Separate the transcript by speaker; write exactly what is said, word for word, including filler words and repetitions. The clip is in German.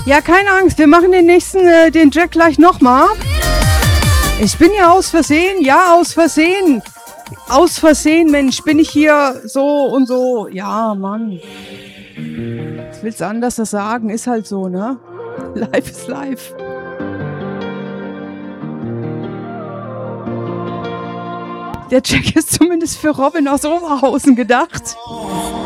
Speaker 1: Ja, keine Angst, wir machen den nächsten, äh, den Jack gleich nochmal. Ich bin ja aus Versehen, ja, aus Versehen. Aus Versehen, Mensch, bin ich hier so und so. Ja, Mann. Was willst du anders sagen? Ist halt so, ne? Life is life. Der Jack ist zumindest für Robin aus Oberhausen gedacht.